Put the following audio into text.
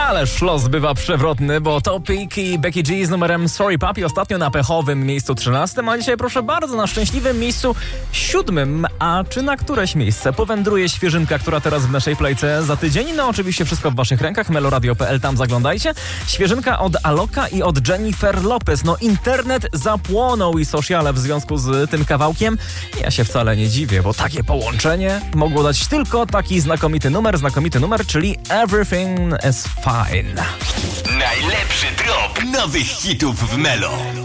Ależ los bywa przewrotny, bo Topic i Becky G z numerem Sorry Papi ostatnio na pechowym miejscu 13, a dzisiaj proszę bardzo na szczęśliwym miejscu 7. A czy na któreś miejsce powędruje świeżynka, która teraz w naszej playce za tydzień? No oczywiście wszystko w waszych rękach, meloradio.pl, tam zaglądajcie. Świeżynka od Aloka i od Jennifer Lopez. No internet zapłonął i sociale w związku z tym kawałkiem. Ja się wcale nie dziwię, bo takie połączenie mogło dać tylko taki znakomity numer, czyli Everything is Fine. Najlepszy drop nowych hitów w Melo.